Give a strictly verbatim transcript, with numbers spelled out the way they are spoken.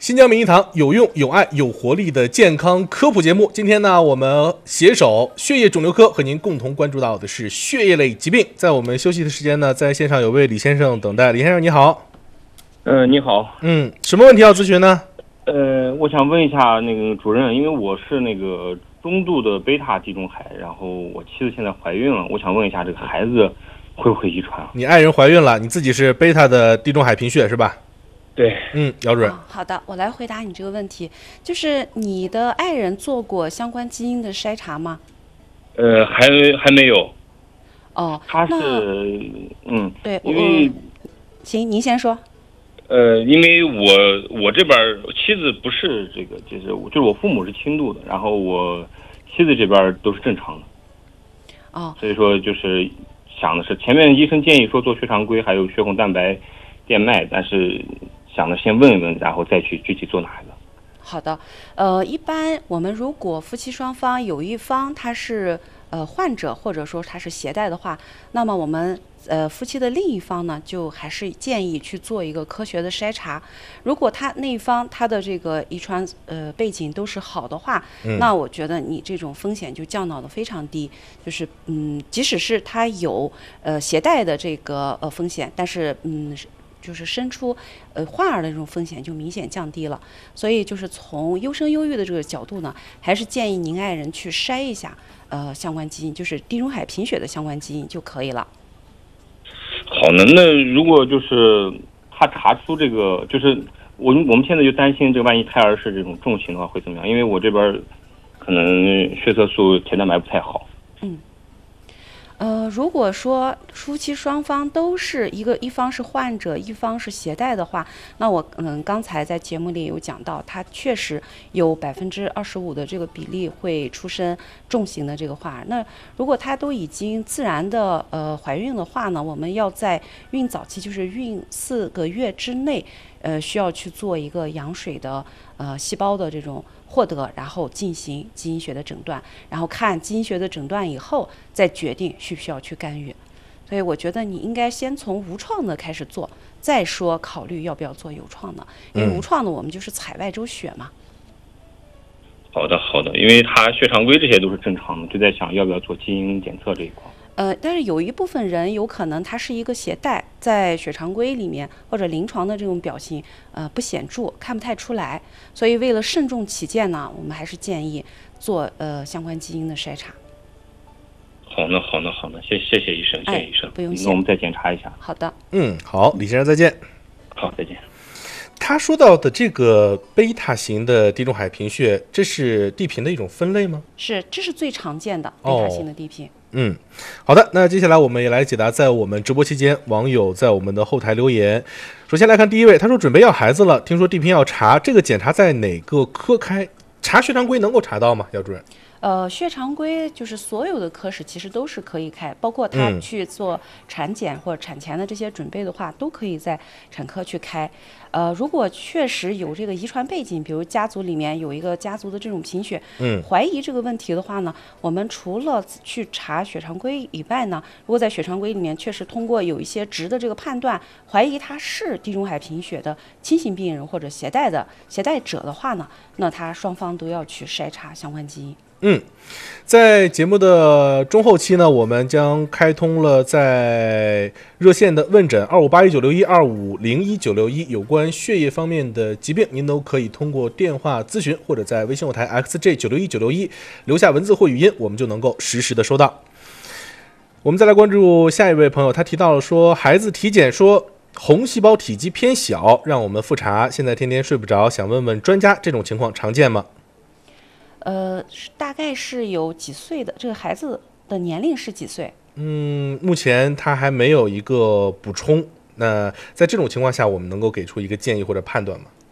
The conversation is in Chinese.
新疆名医堂有用、有爱、有活力的健康科普节目。今天呢，我们携手血液肿瘤科和您共同关注到的是血液类疾病。在我们休息的时间呢，在线上有位李先生等待。李先生你好。 呃，你好。 嗯，什么问题要咨询呢？ 呃，我想问一下那个主任，因为我是那个中度的贝塔地中海，然后我妻子现在怀孕了，我想问一下这个孩子会不会遗传啊？ 你爱人怀孕了，你自己是贝塔的地中海贫血是吧？ 对。 嗯，姚主任、 哦。好的，我来回答你这个问题，就是你的爱人做过相关基因的筛查吗？ 呃，还还没有。 哦， 他是嗯， 对， 因为行，您先说。 呃，因为我我这边妻子不是这个，就是就是我父母是轻度的，然后我妻子这边都是正常的。 哦， 所以说就是想的是，前面医生建议说做血常规还有血红蛋白电脉，但是想着先问一问，然后再去具体做哪一个。 好的，呃，一般我们如果夫妻双方有一方他是呃患者，或者说他是携带的话，那么我们呃夫妻的另一方呢，就还是建议去做一个科学的筛查。如果他那一方他的这个遗传呃背景都是好的话， 嗯、 那我觉得你这种风险就降到的非常低。就是嗯，即使是他有呃携带的这个呃风险，但是嗯。就是生出呃患儿的这种风险就明显降低了，所以就是从优生优育的这个角度呢，还是建议您爱人去筛一下呃相关基因，就是地中海贫血的相关基因就可以了。 好呢，那如果就是他查出这个，就是我我们现在就担心这个万一胎儿是这种重型的话会怎么样？因为我这边可能血色素、铁蛋白不太好。 嗯。呃，如果说夫妻双方都是一个一方是患者，一方是携带的话，那我嗯刚才在节目里有讲到，它确实有百分之二十五的这个比例会出生重型的这个患儿。那如果她都已经自然的呃怀孕的话呢，我们要在孕早期，就是孕四个月之内，呃需要去做一个羊水的呃细胞的这种获得，然后进行基因学的诊断，然后看基因学的诊断以后再决定需不需要去干预。所以我觉得你应该先从无创的开始做，再说考虑要不要做有创的，因为无创的我们就是采外周血嘛。 好的好的，因为他血常规这些都是正常的，就在想要不要做基因检测这一块。 呃，但是有一部分人有可能他是一个携带，在血常规里面或者临床的这种表现，呃不显著，看不太出来，所以为了慎重起见呢，我们还是建议做呃相关基因的筛查。 好呢好呢好呢，谢谢谢医生，谢谢医生。 哎、不用谢。 那我们再检查一下。 好的。 嗯，好，李先生再见。 好，再见。 他说到的这个贝塔型的地中海贫血，这是地贫的一种分类吗？ 是，这是最常见的贝塔型的地贫。哦嗯，好的，那接下来我们也来解答在我们直播期间网友在我们的后台留言。首先来看第一位，他说准备要孩子了，听说地贫要查，这个检查在哪个科开？查血常规能够查到吗？姚主任？ 呃，血常规就是所有的科室其实都是可以开，包括他去做产检或者产前的这些准备的话，嗯、都可以在产科去开。呃，如果确实有这个遗传背景，比如家族里面有一个家族的这种贫血， 嗯， 怀疑这个问题的话呢，我们除了去查血常规以外呢，如果在血常规里面确实通过有一些值的这个判断，怀疑他是地中海贫血的亲型病人或者携带的携带者的话呢，那他双方都要去筛查相关基因。 嗯，在节目的中后期呢，我们将开通了在热线的问诊二五八一九六一二五零一九六一，有关血液方面的疾病，您都可以通过电话咨询，或者在微信后台 X J 九六一九六一留下文字或语音，我们就能够实时的收到。我们再来关注下一位朋友，他提到了说孩子体检说红细胞体积偏小，让我们复查，现在天天睡不着，想问问专家，这种情况常见吗？ 呃，大概是有几岁的？这个孩子的年龄是几岁？ 嗯，目前他还没有一个补充。那在这种情况下，我们能够给出一个建议或者判断吗？